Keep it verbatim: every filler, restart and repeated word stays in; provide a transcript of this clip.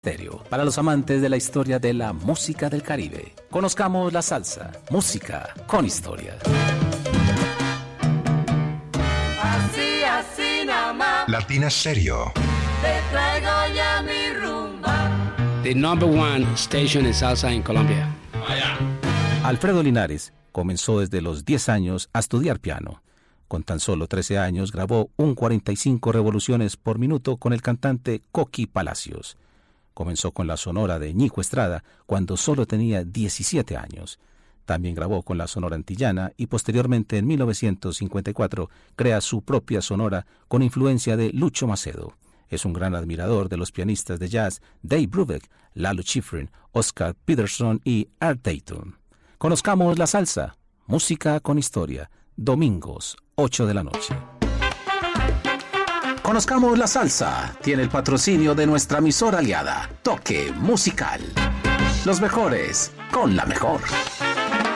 Stereo, para los amantes de la historia de la música del Caribe. Conozcamos la salsa, música con historia. Así, así nada más. Latina Stereo. Te traigo ya mi rumba. The number one station in salsa en Colombia. Alfredo Linares comenzó desde los diez años a estudiar piano. Con tan solo trece años grabó un cuarenta y cinco revoluciones por minuto con el cantante Coqui Palacios. Comenzó con la Sonora de Ñijo Estrada cuando solo tenía diecisiete años. También grabó con la Sonora Antillana y posteriormente en mil novecientos cincuenta y cuatro crea su propia sonora con influencia de Lucho Macedo. Es un gran admirador de los pianistas de jazz Dave Brubeck, Lalo Schifrin, Oscar Peterson y Art Tatum. Conozcamos la salsa, música con historia, domingos, ocho de la noche. Conozcamos la salsa. Tiene el patrocinio de nuestra emisora aliada, Toque Musical. Los mejores con la mejor.